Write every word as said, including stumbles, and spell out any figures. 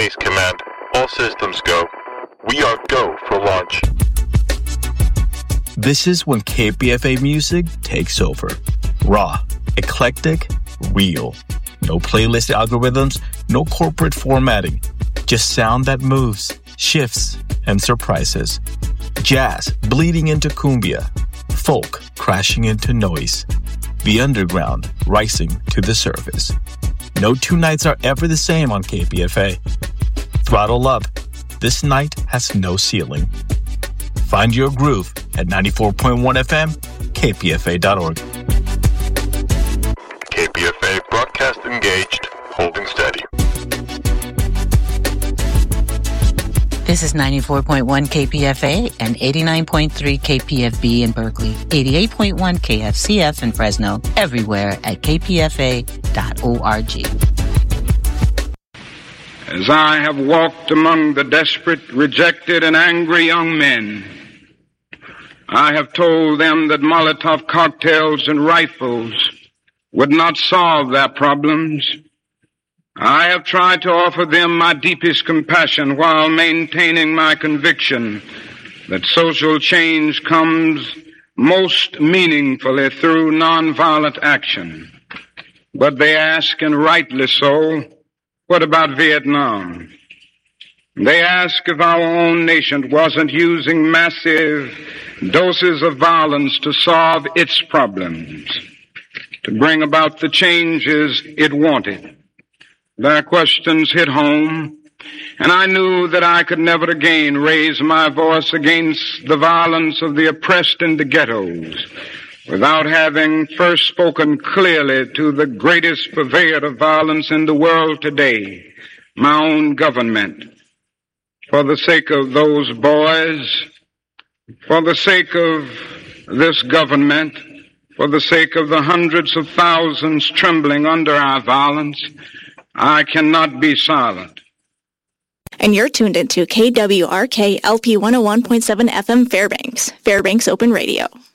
Base Command. All systems go. We are go for launch. This is when K P F A music takes over. Raw, eclectic, real. No playlist algorithms, no corporate formatting. Just sound that moves, shifts, and surprises. Jazz bleeding into cumbia. Folk crashing into noise. The underground rising to the surface. No two nights are ever the same on K P F A. Throttle up. This night has no ceiling. Find your groove at ninety-four point one F M, K P F A dot org. K P F A broadcast engaged, holding steady. This is ninety-four point one K P F A and eighty-nine point three K P F B in Berkeley, eighty-eight point one K F C F in Fresno, everywhere at K P F A dot org. As I have walked among the desperate, rejected, and angry young men, I have told them that Molotov cocktails and rifles would not solve their problems. I have tried to offer them my deepest compassion while maintaining my conviction that social change comes most meaningfully through nonviolent action. But they ask, and rightly so, what about Vietnam? They ask if our own nation wasn't using massive doses of violence to solve its problems, to bring about the changes it wanted. Their questions hit home, and I knew that I could never again raise my voice against the violence of the oppressed in the ghettos without having first spoken clearly to the greatest purveyor of violence in the world today, my own government. For the sake of those boys, for the sake of this government, for the sake of the hundreds of thousands trembling under our violence, I cannot be silent. And you're tuned into K W R K L P one oh one point seven F M Fairbanks, Fairbanks Open Radio.